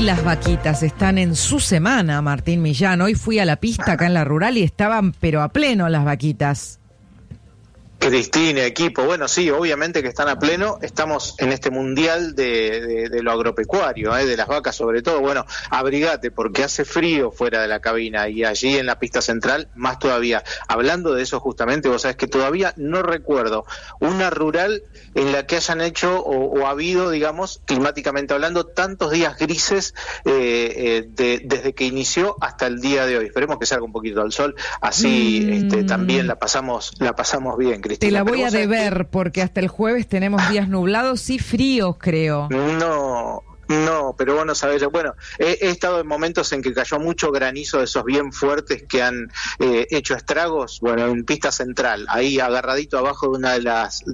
Y las vaquitas están en su semana, Martín Millán. Hoy fui a la pista acá en la rural y estaban pero a pleno las vaquitas. Cristina, equipo, bueno, sí, obviamente que están a pleno. Estamos en este mundial de lo agropecuario, de las vacas sobre todo. Bueno, abrigate porque hace frío fuera de la cabina y allí en la pista central más todavía. Hablando de eso justamente, vos sabés que todavía no recuerdo una rural en la que hayan hecho o ha habido, digamos, climáticamente hablando, tantos días grises desde que inició hasta el día de hoy. Esperemos que salga un poquito al sol, así también la pasamos bien, Cristina. Te la voy a deber porque hasta el jueves tenemos días nublados y fríos, creo. No, pero vos no sabés. Bueno, he estado en momentos en que cayó mucho granizo de esos bien fuertes que han hecho estragos. Bueno, en pista central, ahí agarradito abajo de una de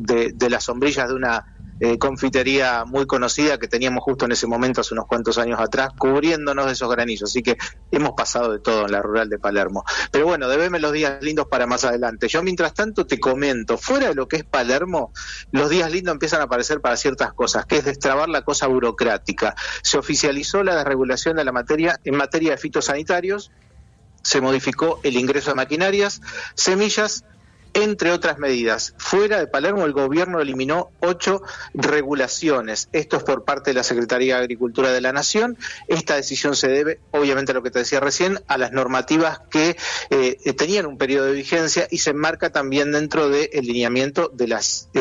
las sombrillas de una confitería muy conocida que teníamos justo en ese momento hace unos cuantos años atrás, cubriéndonos de esos granizos. Así que hemos pasado de todo en la rural de Palermo. Pero bueno, debeme los días lindos para más adelante. Yo mientras tanto te comento, fuera de lo que es Palermo, los días lindos empiezan a aparecer para ciertas cosas, que es destrabar la cosa burocrática. Se oficializó la desregulación de la materia en materia de fitosanitarios, se modificó el ingreso de maquinarias, semillas, entre otras medidas. Fuera de Palermo, el gobierno eliminó 8 regulaciones. Esto es por parte de la Secretaría de Agricultura de la Nación. Esta decisión se debe, obviamente, a lo que te decía recién, a las normativas que tenían un periodo de vigencia y se enmarca también dentro del lineamiento de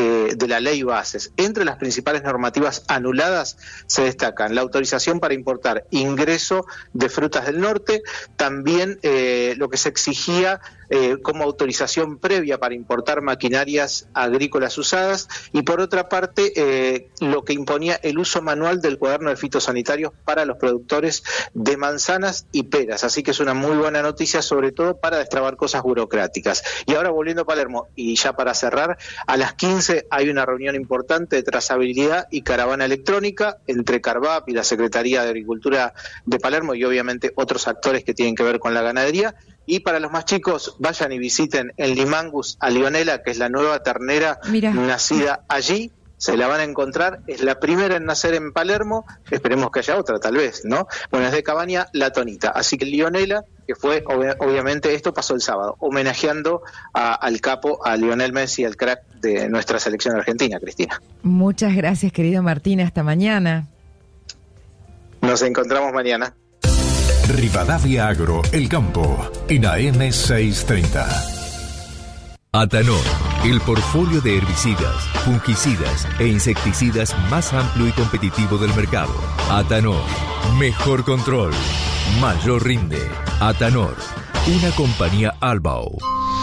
la ley bases. Entre las principales normativas anuladas se destacan la autorización para importar ingreso de frutas del norte, también lo que se exigía como autorización previa para importar maquinarias agrícolas usadas y por otra parte lo que imponía el uso manual del cuaderno de fitosanitarios para los productores de manzanas y peras, así que es una muy buena noticia, sobre todo para destrabar cosas burocráticas. Y ahora volviendo a Palermo, y ya para cerrar, a las 15 hay una reunión importante de trazabilidad y caravana electrónica entre Carvap y la Secretaría de Agricultura de Palermo y obviamente otros actores que tienen que ver con la ganadería. Y para los más chicos, vayan y visiten en Limangus a Leonela, que es la nueva ternera nacida allí. Se la van a encontrar, es la primera en nacer en Palermo, esperemos que haya otra tal vez, ¿no? Bueno, es de Cabaña La Tonita, así que Leonela, que fue, obviamente, esto pasó el sábado, homenajeando al capo, a Lionel Messi, al crack de nuestra selección argentina, Cristina. Muchas gracias, querido Martín, hasta mañana. Nos encontramos mañana. Rivadavia Agro, El Campo, en AM 630. Atanor, el portfolio de herbicidas, fungicidas e insecticidas más amplio y competitivo del mercado. Atanor, mejor control, mayor rinde. Atanor, una compañía Albao.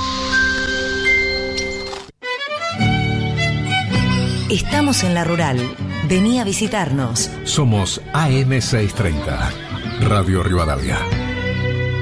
Estamos en la rural. Vení a visitarnos. Somos AM 630, Radio Rivadavia.